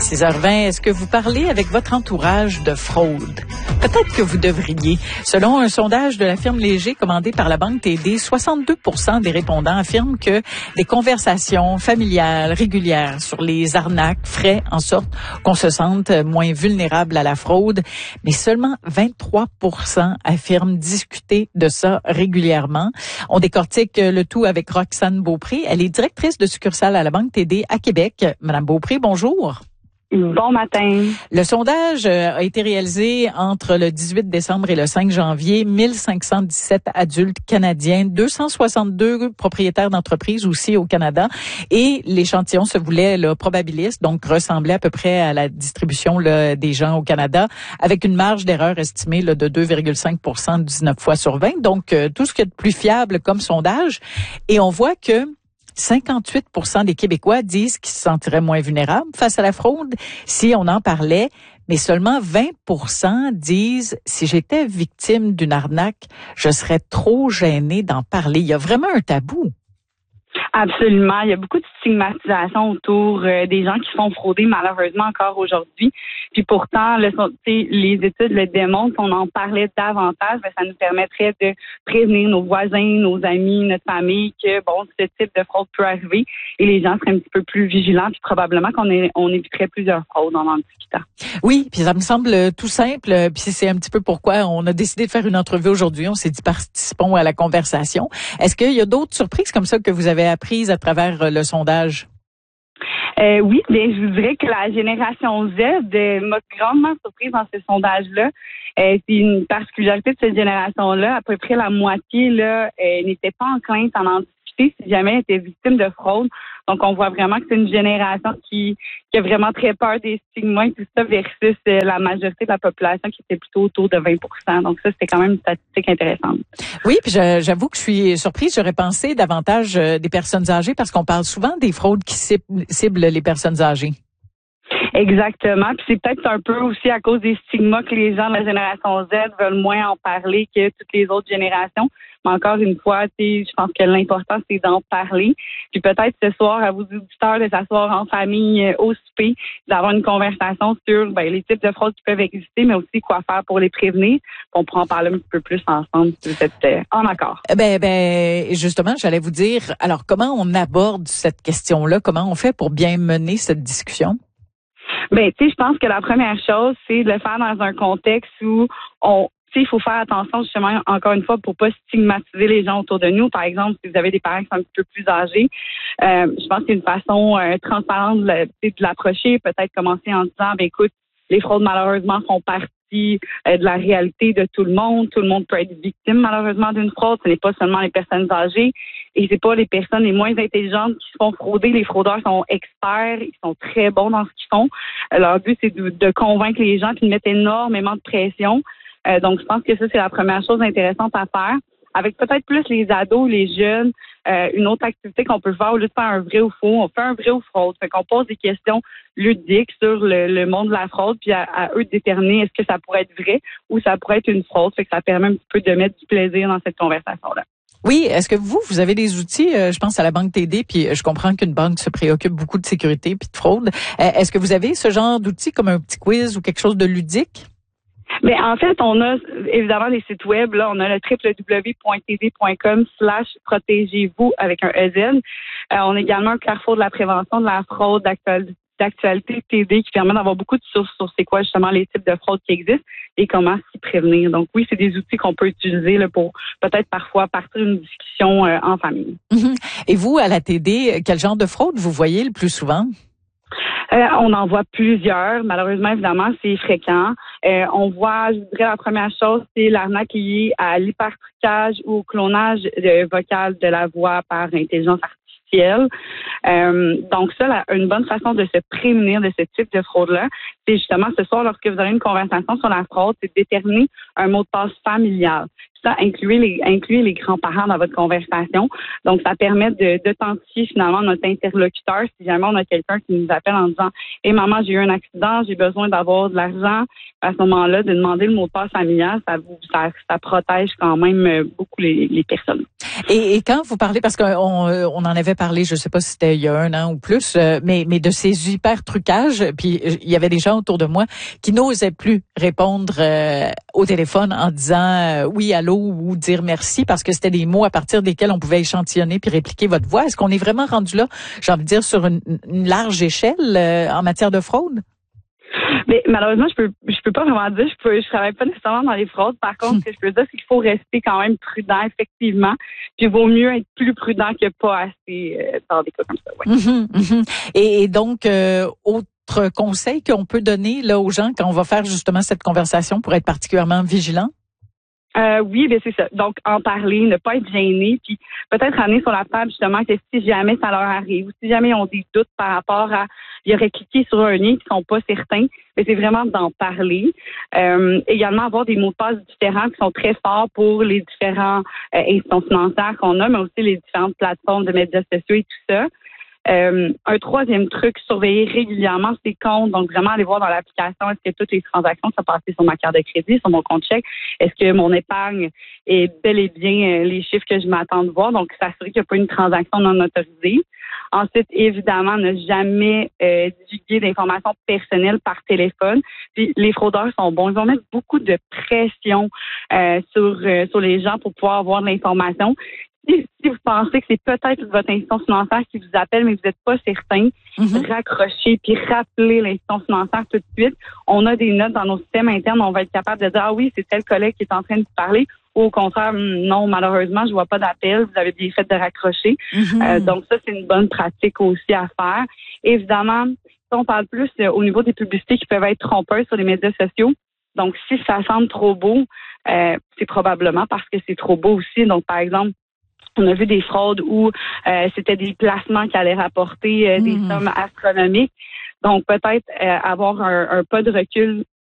6h20, est-ce que vous parlez avec votre entourage de fraude? Peut-être que vous devriez. Selon un sondage de la firme Léger commandé par la Banque TD, 62% des répondants affirment que des conversations familiales régulières sur les arnaques feraient en sorte qu'on se sente moins vulnérable à la fraude. Mais seulement 23% affirment discuter de ça régulièrement. On décortique le tout avec Roxane Beaupré. Elle est directrice de succursale à la Banque TD à Québec. Madame Beaupré, bonjour. Bon matin. Le sondage a été réalisé entre le 18 décembre et le 5 janvier. 1517 adultes canadiens, 262 propriétaires d'entreprises aussi au Canada. Et l'échantillon se voulait probabiliste, donc ressemblait à peu près à la distribution des gens au Canada, avec une marge d'erreur estimée de 2,5 19 fois sur 20. Donc, tout ce qui est de plus fiable comme sondage. Et on voit que 58% des Québécois disent qu'ils se sentiraient moins vulnérables face à la fraude si on en parlait, mais seulement 20% disent si j'étais victime d'une arnaque, je serais trop gênée d'en parler. Il y a vraiment un tabou. Absolument. Il y a beaucoup de stigmatisation autour des gens qui sont fraudés, malheureusement, encore aujourd'hui. Puis pourtant, les études le démontrent, on en parlait davantage, ça nous permettrait de prévenir nos voisins, nos amis, notre famille que, ce type de fraude peut arriver et les gens seraient un petit peu plus vigilants puis probablement on éviterait plusieurs fraudes en discutant. Oui, puis ça me semble tout simple, puis c'est un petit peu pourquoi on a décidé de faire une entrevue aujourd'hui. On s'est dit participons à la conversation. Est-ce qu'il y a d'autres surprises comme ça que vous avez apprises à travers le sondage? Oui, bien, je vous dirais que la génération Z m'a grandement surprise dans ce sondage-là. C'est une particularité de cette génération-là. À peu près la moitié n'était pas enclinte à en discuter si jamais elle était victime de fraude. Donc, on voit vraiment que c'est une génération qui a vraiment très peur des stigmas et tout ça versus la majorité de la population qui était plutôt autour de 20%. Donc, ça, c'était quand même une statistique intéressante. Oui, puis j'avoue que je suis surprise. J'aurais pensé davantage des personnes âgées parce qu'on parle souvent des fraudes qui ciblent les personnes âgées. Exactement. Puis c'est peut-être un peu aussi à cause des stigmas que les gens de la génération Z veulent moins en parler que toutes les autres générations. Mais encore une fois, je pense que l'important, c'est d'en parler. Puis peut-être ce soir, à vos auditeurs, de s'asseoir en famille au souper, d'avoir une conversation sur les types de fraudes qui peuvent exister, mais aussi quoi faire pour les prévenir. On pourra en parler un petit peu plus ensemble si vous êtes en accord. Justement, j'allais vous dire, alors comment on aborde cette question-là? Comment on fait pour bien mener cette discussion? Je pense que la première chose, c'est de le faire dans un contexte où il faut faire attention justement, encore une fois, pour pas stigmatiser les gens autour de nous. Par exemple, si vous avez des parents qui sont un petit peu plus âgés, je pense qu'il y a une façon transparente de l'approcher. Peut-être commencer en disant, écoute, les fraudes malheureusement font partie de la réalité de tout le monde. Tout le monde peut être victime malheureusement d'une fraude. Ce n'est pas seulement les personnes âgées et c'est pas les personnes les moins intelligentes qui se font frauder. Les fraudeurs sont experts, ils sont très bons dans ce qu'ils font. Leur but, c'est de convaincre les gens qui mettent énormément de pression. Donc, je pense que ça, c'est la première chose intéressante à faire. Avec peut-être plus les ados, les jeunes, une autre activité qu'on peut faire au lieu de faire un vrai ou faux, on fait un vrai ou fraude. Fait qu'on pose des questions ludiques sur le monde de la fraude, puis à eux de déterminer est-ce que ça pourrait être vrai ou ça pourrait être une fraude. Fait que ça permet un petit peu de mettre du plaisir dans cette conversation-là. Oui, est-ce que vous avez des outils, je pense à la Banque TD, puis je comprends qu'une banque se préoccupe beaucoup de sécurité puis de fraude. Est-ce que vous avez ce genre d'outils comme un petit quiz ou quelque chose de ludique? Mais en fait, on a évidemment des sites web. Là, on a le www.td.com/protégez-vous avec un EZ. On a également un carrefour de la prévention de la fraude d'actualité TD qui permet d'avoir beaucoup de sources sur c'est quoi justement les types de fraudes qui existent et comment s'y prévenir. Donc oui, c'est des outils qu'on peut utiliser pour peut-être parfois partir d'une discussion en famille. Et vous, à la TD, quel genre de fraude vous voyez le plus souvent? On en voit plusieurs. Malheureusement, évidemment, c'est fréquent. On voit, je dirais, la première chose, c'est l'arnaque liée à l'hypertrucage ou au clonage vocal de la voix par intelligence artificielle. Donc ça, une bonne façon de se prémunir de ce type de fraude-là, c'est justement ce soir, lorsque vous aurez une conversation sur la fraude, c'est de déterminer un mot de passe familial. Ça, incluez les grands-parents dans votre conversation. Donc, ça permet d'authentifier finalement notre interlocuteur. Si jamais on a quelqu'un qui nous appelle en disant « Hey, maman, j'ai eu un accident, j'ai besoin d'avoir de l'argent », à ce moment-là, de demander le mot de passe familial, ça protège quand même beaucoup les personnes. Et quand vous parlez, parce qu'on en avait parlé, je sais pas si c'était il y a 1 an ou plus, mais de ces hyper trucages, puis il y avait des gens autour de moi qui n'osaient plus répondre au téléphone en disant oui, allô ou dire merci, parce que c'était des mots à partir desquels on pouvait échantillonner puis répliquer votre voix. Est-ce qu'on est vraiment rendu là, j'ai envie de dire, sur une large échelle en matière de fraude? Mais malheureusement, je peux pas vraiment dire, je travaille pas nécessairement dans les fraudes. Par contre, ce que je peux dire, c'est qu'il faut rester quand même prudent, effectivement. Puis il vaut mieux être plus prudent que pas assez dans des cas comme ça. Ouais. Et donc, autre conseil qu'on peut donner là aux gens quand on va faire justement cette conversation pour être particulièrement vigilant? Oui, ben c'est ça. Donc, en parler, ne pas être gêné, puis peut-être amener sur la table justement que si jamais ça leur arrive, ou si jamais ils ont des doutes par rapport à, ils auraient cliqué sur un lien qui sont pas certains, mais c'est vraiment d'en parler. Également avoir des mots de passe différents qui sont très forts pour les différents institutions financières qu'on a, mais aussi les différentes plateformes de médias sociaux et tout ça. Un troisième truc, surveiller régulièrement ses comptes. Donc, vraiment aller voir dans l'application, est-ce que toutes les transactions sont passées sur ma carte de crédit, sur mon compte chèque? Est-ce que mon épargne est bel et bien les chiffres que je m'attends de voir? Donc, s'assurer qu'il n'y a pas une transaction non autorisée. Ensuite, évidemment, ne jamais divulguer d'informations personnelles par téléphone. Puis, les fraudeurs sont bons. Ils vont mettre beaucoup de pression sur les gens pour pouvoir avoir de l'information. Si vous pensez que c'est peut-être votre institution financière qui vous appelle, mais vous n'êtes pas certain, raccrochez puis rappelez l'institution financière tout de suite. On a des notes dans nos systèmes internes, on va être capable de dire « Ah oui, c'est tel collègue qui est en train de vous parler » ou au contraire « Non, malheureusement, je vois pas d'appel, vous avez bien fait de raccrocher. Donc ça, c'est une bonne pratique aussi à faire. Évidemment, si on parle plus au niveau des publicités qui peuvent être trompeuses sur les médias sociaux, donc si ça semble trop beau, c'est probablement parce que c'est trop beau aussi. Donc, par exemple, on a vu des fraudes où c'était des placements qui allaient rapporter des sommes astronomiques. Donc, peut-être avoir un pas de recul